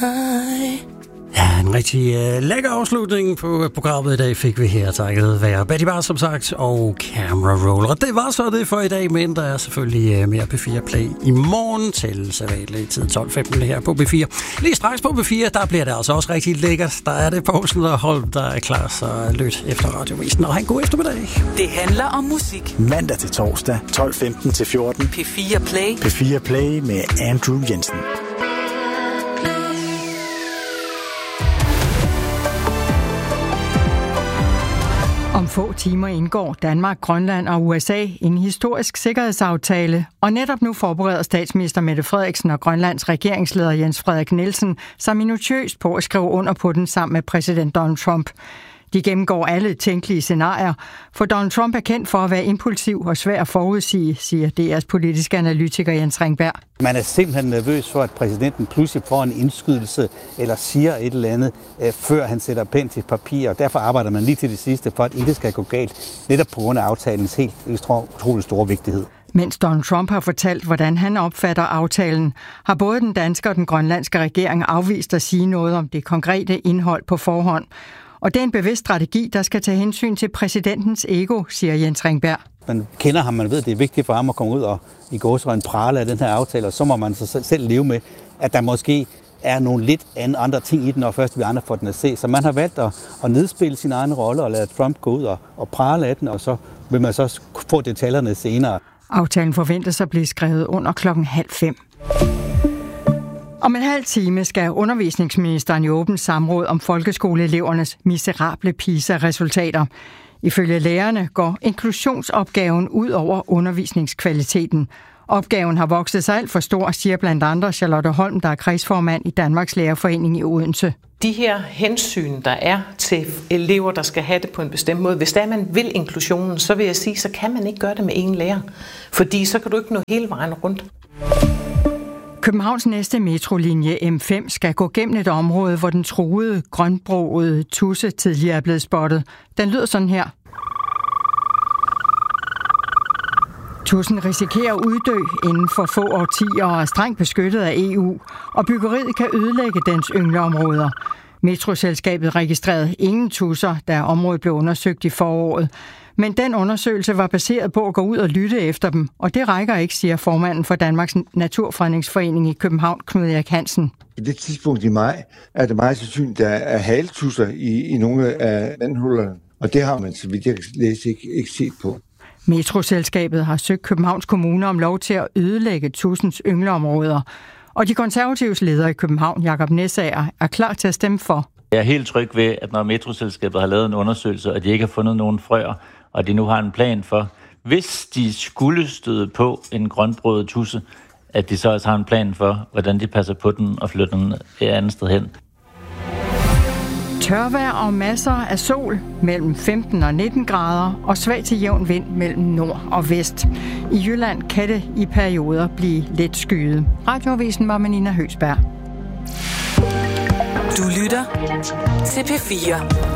Ja, en rigtig lækker afslutning på programmet i dag fik vi her, takket være Betty Bars, som sagt, og Camera Roll. Og det var så det for i dag, men der er selvfølgelig mere P4 Play i morgen til sædvanlig tid 12.15 her på P4. Lige straks på P4, der bliver det altså også rigtig lækkert. Der er det Poulsen og Holm, der er klar, så lyt efter Radiovisen. Og have en god eftermiddag. Det handler om musik. Mandag til torsdag, 12.15 til 14. P4 Play. P4 Play med Andrew Jensen. Om få timer indgår Danmark, Grønland og USA en historisk sikkerhedsaftale, og netop nu forbereder statsminister Mette Frederiksen og Grønlands regeringsleder Jens Frederik Nielsen sig minutiøst på at skrive under på den sammen med præsident Donald Trump. De gennemgår alle tænkelige scenarier, for Donald Trump er kendt for at være impulsiv og svær at forudsige, siger DR's politiske analytiker Jens Ringberg. Man er simpelthen nervøs for, at præsidenten pludselig får en indskydelse eller siger et eller andet, før han sætter pen til papir, og derfor arbejder man lige til det sidste, for at det skal gå galt, netop på grund af aftalens helt utrolig store vigtighed. Mens Donald Trump har fortalt, hvordan han opfatter aftalen, har både den danske og den grønlandske regering afvist at sige noget om det konkrete indhold på forhånd. Og det er en bevidst strategi, der skal tage hensyn til præsidentens ego, siger Jens Ringberg. Man kender ham, man ved, det er vigtigt for ham at komme ud og i gåseøjne prale af den her aftale, og så må man så selv leve med, at der måske er nogle lidt andre ting i den, og først vi andre får den at se. Så man har valgt at nedspille sin egen rolle og lade Trump gå ud og prale af den, og så vil man så få detaljerne senere. Aftalen forventes at blive skrevet under 4:30. Om en halv time skal undervisningsministeren i åbent samråd om folkeskoleelevernes miserable PISA-resultater. Ifølge lærerne går inklusionsopgaven ud over undervisningskvaliteten. Opgaven har vokset sig alt for stor, siger blandt andre Charlotte Holm, der er kredsformand i Danmarks Lærerforening i Odense. De her hensyn, der er til elever, der skal have det på en bestemt måde, hvis der man vil inklusionen, så vil jeg sige, så kan man ikke gøre det med én lærer. Fordi så kan du ikke nå hele vejen rundt. Københavns næste metrolinje M5 skal gå gennem et område, hvor den truede, grønbrogede tudse tidligere er blevet spottet. Den lyder sådan her. Tudsen risikerer at uddø inden for få årtier og er strengt beskyttet af EU, og byggeriet kan ødelægge dens yngleområder. Metroselskabet registrerede ingen tudser, da området blev undersøgt i foråret. Men den undersøgelse var baseret på at gå ud og lytte efter dem, og det rækker ikke, siger formanden for Danmarks Naturfredningsforening i København, Knud Erik Hansen. I det tidspunkt i maj er det meget sandsynligt, der er haltusser i nogle af vandhullerne, og det har man, så vidt jeg kan læse, ikke set på. Metroselskabet har søgt Københavns Kommune om lov til at ødelægge tudsens yngleområder, og de konservatives leder i København, Jakob Næssager, er klar til at stemme for. Jeg er helt tryg ved, at når Metroselskabet har lavet en undersøgelse, og de ikke har fundet nogen frøer, og de nu har en plan for, hvis de skulle støde på en grønbrødet tudse, at de så også har en plan for, hvordan de passer på den og flytter den et andet sted hen. Tørvejr og masser af sol mellem 15 og 19 grader og svag til jævn vind mellem nord og vest. I Jylland kan det i perioder blive lidt skyet. Radioavisen var med Nina Høgsberg. Du lytter til P4.